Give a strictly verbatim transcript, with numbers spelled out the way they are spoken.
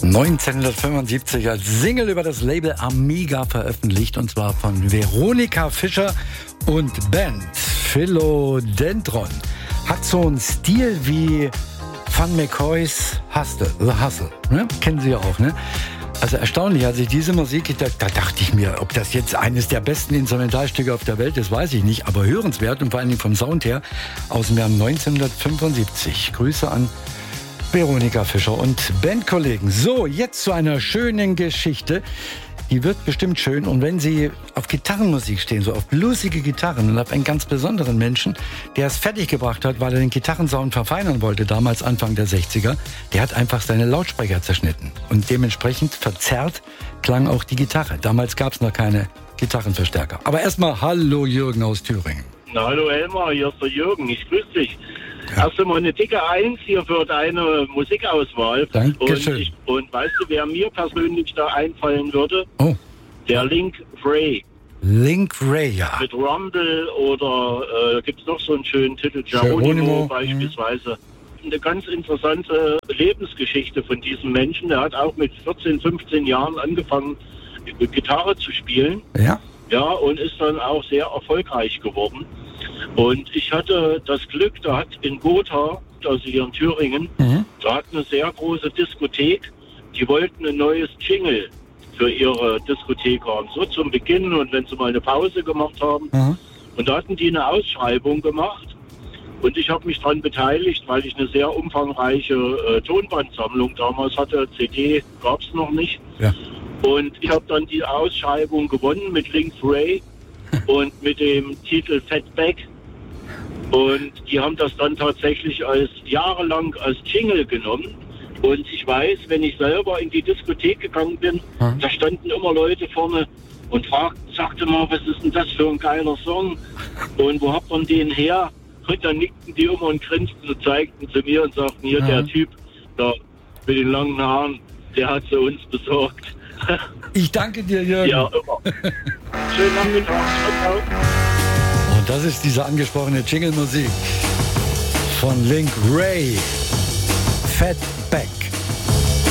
neunzehnhundertfünfundsiebzig als Single über das Label Amiga veröffentlicht, und zwar von Veronika Fischer und Band Philodendron. Hat so einen Stil wie Van McCoys Hustle, The Hustle, ne? Kennen Sie ja auch, ne? Also erstaunlich, als ich diese Musik, da, da dachte ich mir, ob das jetzt eines der besten Instrumentalstücke auf der Welt ist, weiß ich nicht, aber hörenswert und vor allen Dingen vom Sound her aus dem Jahr neunzehnhundertfünfundsiebzig. Grüße an Veronika Fischer und Bandkollegen. So, jetzt zu einer schönen Geschichte. Die wird bestimmt schön. Und wenn Sie auf Gitarrenmusik stehen, so auf bluesige Gitarren und auf einen ganz besonderen Menschen, der es fertiggebracht hat, weil er den Gitarrensound verfeinern wollte, damals Anfang der sechziger, der hat einfach seine Lautsprecher zerschnitten. Und dementsprechend verzerrt klang auch die Gitarre. Damals gab es noch keine Gitarrenverstärker. Aber erstmal hallo Jürgen aus Thüringen. Na, hallo Elmar, hier ist der Jürgen. Ich grüße dich. Ja. Erst einmal eine dicke Eins hier für deine Musikauswahl. Dankeschön. Und, ich, und weißt du, wer mir persönlich da einfallen würde? Oh. Der Link Wray. Link Wray, ja. Mit Rumble oder äh, gibt es noch so einen schönen Titel, Geronimo, Geronimo beispielsweise. Mhm. Eine ganz interessante Lebensgeschichte von diesem Menschen. Der hat auch mit vierzehn, fünfzehn Jahren angefangen, Gitarre zu spielen. Ja. Ja, und ist dann auch sehr erfolgreich geworden. Und ich hatte das Glück, da hat in Gotha, also hier in Thüringen, mhm. da hat eine sehr große Diskothek, die wollten ein neues Jingle für ihre Diskothek haben, so zum Beginn und wenn sie mal eine Pause gemacht haben. Mhm. Und da hatten die eine Ausschreibung gemacht und ich habe mich daran beteiligt, weil ich eine sehr umfangreiche äh, Tonbandsammlung damals hatte, C D gab es noch nicht. Ja. Und ich habe dann die Ausschreibung gewonnen mit Link Wray und mit dem Titel Fatback. Und die haben das dann tatsächlich als jahrelang als Jingle genommen. Und ich weiß, wenn ich selber in die Diskothek gegangen bin, hm. da standen immer Leute vorne und fragten, sagte mal, was ist denn das für ein geiler Song? Und wo habt ihr den her? Und dann nickten die immer und grinsten und zeigten zu mir und sagten, hier, hm. der Typ da mit den langen Haaren, der hat sie uns besorgt. Ich danke dir, Jürgen. Ja, immer. Schönen Nachmittag. Ciao. Und das ist diese angesprochene Jingle-Musik von Link Wray. Fatback.